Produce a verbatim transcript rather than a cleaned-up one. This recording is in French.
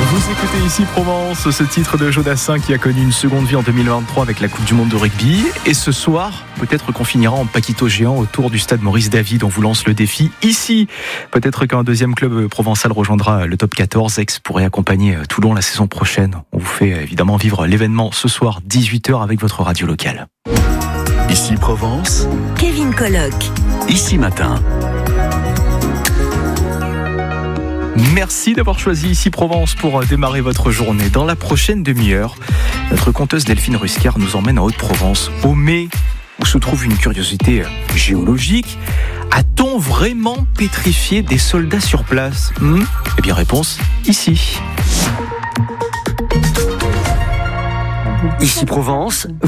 Vous écoutez ici Provence, ce titre de Jodassin qui a connu une seconde vie en deux mille vingt-trois avec la Coupe du Monde de rugby. Et ce soir, peut-être qu'on finira en paquito géant autour du stade Maurice David. On vous lance le défi ici. Peut-être qu'un deuxième club provençal rejoindra le top quatorze. Aix pourrait accompagner Toulon la saison prochaine. On vous fait évidemment vivre l'événement ce soir, dix-huit heures, avec votre radio locale. Ici Provence, Kevin Colloc. Ici Matin. Merci d'avoir choisi Ici Provence pour démarrer votre journée. Dans la prochaine demi-heure, notre conteuse Delphine Ruscar nous emmène en Haute-Provence, au Mets, où se trouve une curiosité géologique. A-t-on vraiment pétrifié des soldats sur place ? hmm Eh bien, réponse ici. Ici Provence.